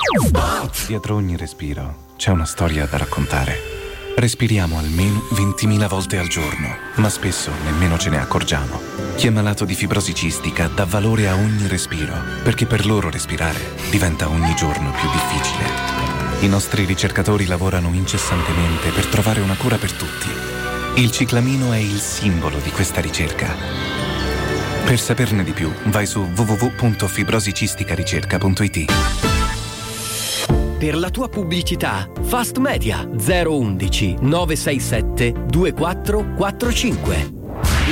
Dietro ogni respiro c'è una storia da raccontare. Respiriamo almeno 20.000 volte al giorno, ma spesso nemmeno ce ne accorgiamo. Chi è malato di fibrosi cistica dà valore a ogni respiro, perché per loro respirare diventa ogni giorno più difficile. I nostri ricercatori lavorano incessantemente per trovare una cura per tutti. Il ciclamino è il simbolo di questa ricerca. Per saperne di più, vai su www.fibrosicisticaRicerca.it. Per la tua pubblicità, Fast Media 011 967 2445.